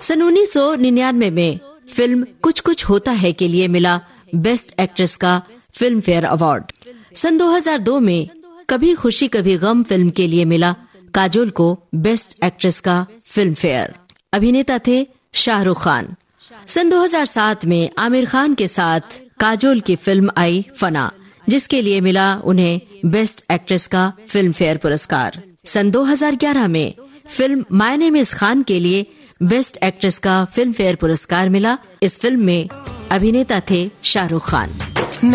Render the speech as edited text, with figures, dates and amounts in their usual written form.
सन 1999 में फिल्म कुछ कुछ होता है के लिए मिला बेस्ट एक्ट्रेस का फिल्म फेयर अवार्ड। सन 2002 में कभी खुशी कभी गम फिल्म के लिए मिला काजोल को बेस्ट एक्ट्रेस का फिल्म फेयर। अभिनेता थे शाहरुख खान। सन 2007 में आमिर खान के साथ काजोल की फिल्म आई फना, जिसके लिए मिला उन्हें बेस्ट एक्ट्रेस का फिल्म फेयर पुरस्कार। सन 2011 में film my name is Khan के लिए बेस्ट एक्ट्रेस का फिल्म फेयर पुरस्कार मिला। इस फिल्म में अभिनेता थे शाहरुख खान।